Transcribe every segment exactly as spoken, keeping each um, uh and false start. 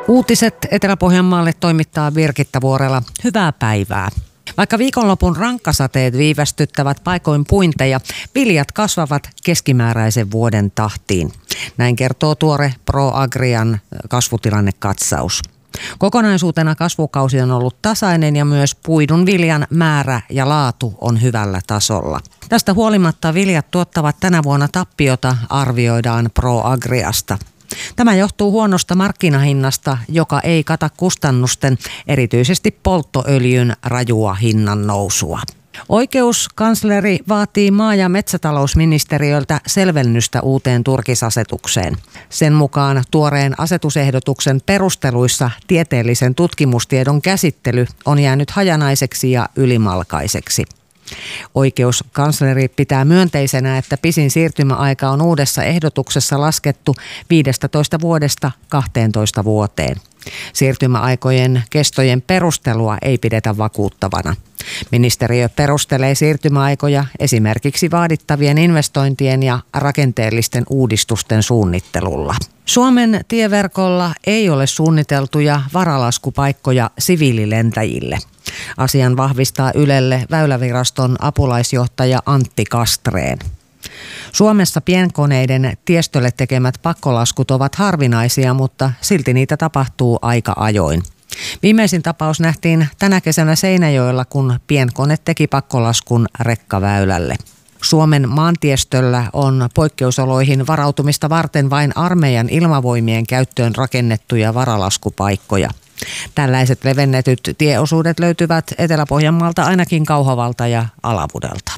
Uutiset Etelä-Pohjanmaalle toimittaa Birgitta Vuorela. Hyvää päivää. Vaikka viikonlopun rankkasateet viivästyttävät paikoin puinteja, viljat kasvavat keskimääräisen vuoden tahtiin. Näin kertoo tuore ProAgrian kasvutilannekatsaus. Kokonaisuutena kasvukausi on ollut tasainen ja myös puidun viljan määrä ja laatu on hyvällä tasolla. Tästä huolimatta viljat tuottavat tänä vuonna tappiota, arvioidaan ProAgriasta. Tämä johtuu huonosta markkinahinnasta, joka ei kata kustannusten, erityisesti polttoöljyn rajua hinnan nousua. Oikeuskansleri vaatii maa- ja metsätalousministeriöltä selvennystä uuteen turkisasetukseen. Sen mukaan tuoreen asetusehdotuksen perusteluissa tieteellisen tutkimustiedon käsittely on jäänyt hajanaiseksi ja ylimalkaiseksi. Oikeuskansleri pitää myönteisenä, että pisin siirtymäaika on uudessa ehdotuksessa laskettu viidestätoista vuodesta kahteentoista vuoteen. Siirtymäaikojen kestojen perustelua ei pidetä vakuuttavana. Ministeriö perustelee siirtymäaikoja esimerkiksi vaadittavien investointien ja rakenteellisten uudistusten suunnittelulla. Suomen tieverkolla ei ole suunniteltuja varalaskupaikkoja siviililentäjille. Asian vahvistaa Ylelle Väyläviraston apulaisjohtaja Antti Kastreen. Suomessa pienkoneiden tiestölle tekemät pakkolaskut ovat harvinaisia, mutta silti niitä tapahtuu aika ajoin. Viimeisin tapaus nähtiin tänä kesänä Seinäjoella, kun pienkone teki pakkolaskun rekkaväylälle. Suomen maantiestöllä on poikkeusoloihin varautumista varten vain armeijan ilmavoimien käyttöön rakennettuja varalaskupaikkoja. Tällaiset levennetyt tieosuudet löytyvät Etelä-Pohjanmaalta ainakin Kauhavalta ja Alavudelta.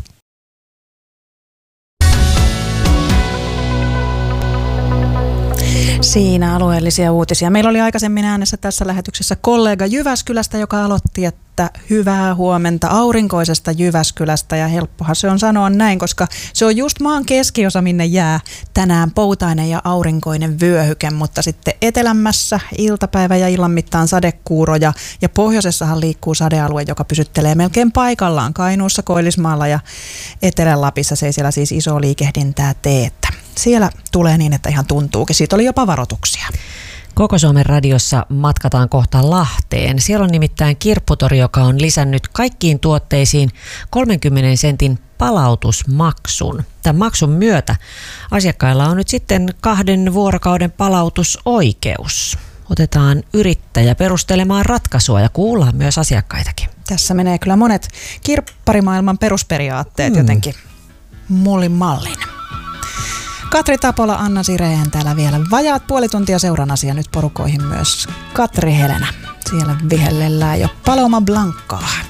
Siinä alueellisia uutisia. Meillä oli aikaisemmin äänessä tässä lähetyksessä kollega Jyväskylästä, joka aloitti, että hyvää huomenta aurinkoisesta Jyväskylästä. Ja helppohan se on sanoa näin, koska se on just maan keskiosa, minne jää tänään poutainen ja aurinkoinen vyöhyke. Mutta sitten etelämmässä iltapäivä ja illan mittaan sadekuuroja. Ja pohjoisessahan liikkuu sadealue, joka pysyttelee melkein paikallaan Kainuussa, Koillismaalla ja Etelä-Lapissa. Se ei siellä siis isoa liikehdintää tee, että siellä tulee niin, että ihan tuntuukin. Siitä oli jopa varoituksia. Koko Suomen radiossa matkataan kohta Lahteen. Siellä on nimittäin kirpputori, joka on lisännyt kaikkiin tuotteisiin kolmenkymmenen sentin palautusmaksun. Tämän maksun myötä asiakkailla on nyt sitten kahden vuorokauden palautusoikeus. Otetaan yrittäjä perustelemaan ratkaisua ja kuullaan myös asiakkaitakin. Tässä menee kyllä monet kirpparimaailman perusperiaatteet hmm. jotenkin mullin mallin. Katri Tapola, Anna Sireen täällä vielä. Vajaat puoli tuntia seuran asia nyt porukoihin myös Katri Helena. Siellä vihellellään jo Paloma Blancaa.